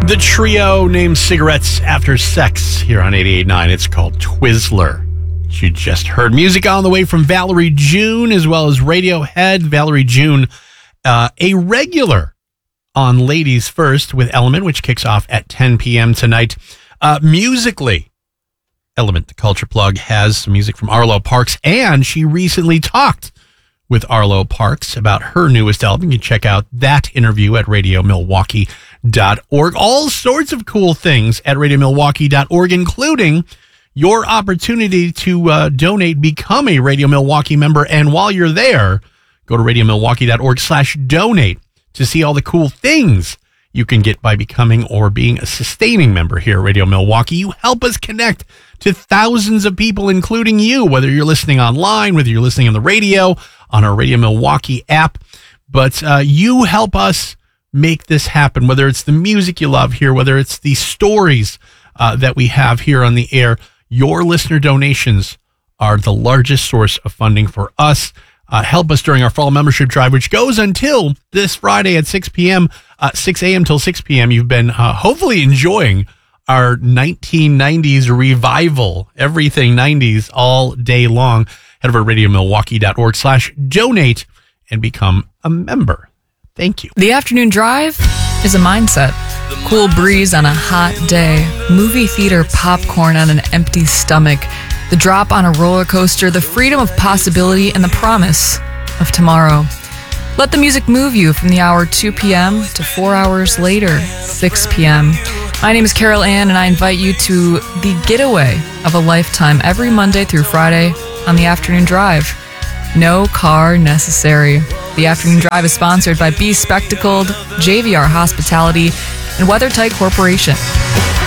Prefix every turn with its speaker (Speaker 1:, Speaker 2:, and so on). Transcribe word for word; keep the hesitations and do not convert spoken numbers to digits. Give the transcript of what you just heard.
Speaker 1: The trio named Cigarettes After Sex here on eighty-eight point nine. It's called Twizzler. You just heard music on the way from Valerie June as well as Radiohead. Valerie June, uh, a regular on Ladies First with Element, which kicks off at ten p.m. tonight. Uh, musically, Element, the Culture Plug, has some music from Arlo Parks, and she recently talked with Arlo Parks about her newest album. You can check out that interview at radio milwaukee dot org. All sorts of cool things at radio milwaukee dot org, including your opportunity to uh, donate, become a Radio Milwaukee member. And while you're there, go to radio milwaukee dot org slash donate to see all the cool things you can get by becoming or being a sustaining member here at Radio Milwaukee. You help us connect to thousands of people, including you, whether you're listening online, whether you're listening on the radio, on our Radio Milwaukee app. But uh, you help us make this happen, whether it's the music you love here, whether it's the stories uh, that we have here on the air. Your listener donations are the largest source of funding for us. Uh, help us during our fall membership drive, which goes until this Friday at six p.m., uh, six a.m. till six p.m. You've been uh, hopefully enjoying our nineteen nineties revival, everything nineties all day long. Head over to radio milwaukee dot org slash donate and become a member. Thank you.
Speaker 2: The afternoon drive is a mindset. Cool breeze on a hot day, movie theater popcorn on an empty stomach, the drop on a roller coaster, the freedom of possibility, and the promise of tomorrow. Let the music move you from the hour two p.m. to four hours later, six p.m. My name is Carol Ann, and I invite you to the getaway of a lifetime every Monday through Friday on the afternoon drive. No car necessary. The afternoon drive is sponsored by Be Spectacled, J V R Hospitality, and WeatherTight Corporation.